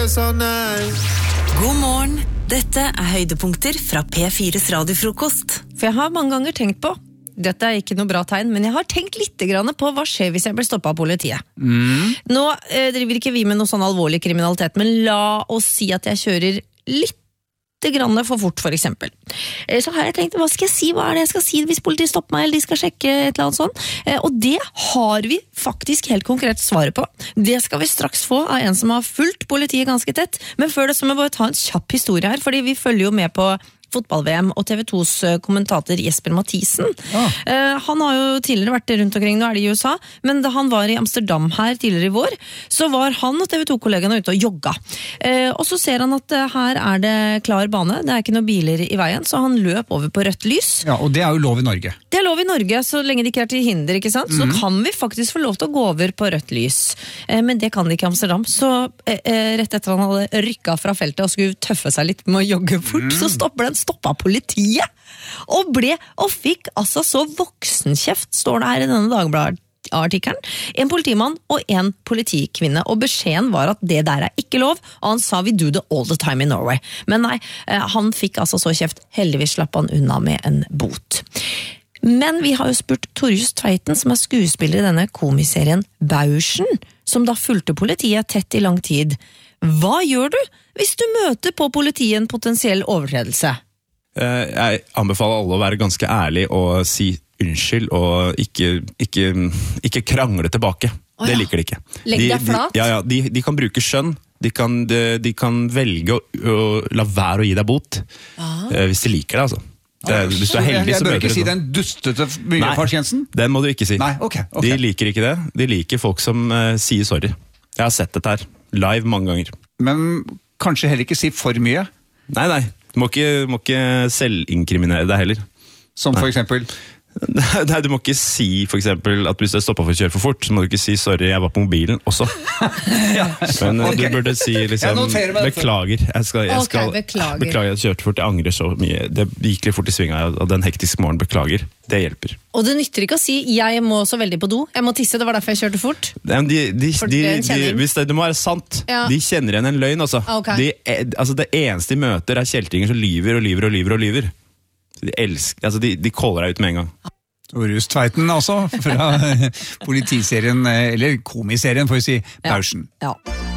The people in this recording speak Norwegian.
God morgen, dette høydepunkter fra P4's radiofrokost. For jeg har mange ganger tenkt på, dette er ikke noe bra tegn, men jeg har tenkt litt grann på hva skjer hvis jeg blir stoppet av politiet. Nå driver ikke vi med noe sånn alvorlig kriminalitet, men la oss si at jeg kjører litt grann for fort, for eksempel. Så har jeg tenkt, hva skal jeg si? Hva er det jeg skal si hvis politiet stopper meg, eller de skal sjekke et eller annet sånt? Og det har vi faktisk helt konkret svaret på. Det skal vi straks få av en som har fulgt politiet ganske tett. Men før det så må jeg bare ta en kjapp historie her, fordi vi følger jo med på fotball-VM og TV2s kommentator Jesper Mathisen. Han har jo tidligere vært rundt omkring, nå er det i USA, men da han var i Amsterdam her tidligere i vår, så var han og TV2-kollegene ute og jogga. Og så ser han at her er det klar bane, det er ikke noen biler i veien, så han løp over på rødt lys. Ja, og det er jo lov i Norge. Det er lov i Norge, så lenge det ikke er til hinder, ikke sant? Så kan vi faktisk få lov til å gå over på rødt lys. Men det kan de ikke i Amsterdam, så rett etter han hadde rykket fra feltet og skulle tøffe seg litt med å jogge fort, så stoppa politiet og fikk altså så voksenkjeft, står det her i denne Dagbladet-artikkelen. En politimann og en politikvinne, og beskjeden var at det der er ikke lov, og han sa we do it all the time in Norway. Men nei, han fikk altså så kjeft, heldigvis slapp han unna med en bot. Men vi har jo spurt Torjus Tveiten, som er skuespiller i denne komiserien Bauschen, som da fulgte politiet tett i lang tid. Hva gjør du hvis du møter på politiet en potensiell overtredelse? Jeg anbefaler alle å være ganske ærlig og si unnskyld og ikke krangle tilbake. Det liker de ikke. Legg deg flat? De kan bruke skjønn. De kan velge å la være å gi deg bot hvis de liker det, altså. Hvis du er heldig, jeg bør ikke si den dustete miljøfartjenesten? Nei, den må du ikke si. Nei, okay. De liker ikke det. De liker folk som sier sorry. Jeg har sett dette her live mange ganger. Men kanskje heller ikke si for mye? Nei. Du må ikke selvinkriminere deg heller. Som for eksempel? Nei, du må ikke si for eksempel at hvis du stopper for å kjøre for fort, så må du ikke si sorry, jeg var på mobilen også. Men du burde si liksom beklager. Jeg beklager at jeg kjørte fort, jeg angrer så mye. Det gikk litt fort i svinga, og den hektiske morgen beklager. Det hjelper. Og det nytter ikke å si jeg må så veldig på do, jeg må tisse, det var derfor jeg kjørte fort. Hvis det må være sant, de kjenner igjen en løgn også. Okay. Det eneste de møter er kjeltringer som lyver. De caller deg ut med en gang. Torjus Tveiten altså, fra politiserien, eller komiserien, får vi si, Bauschen. Ja.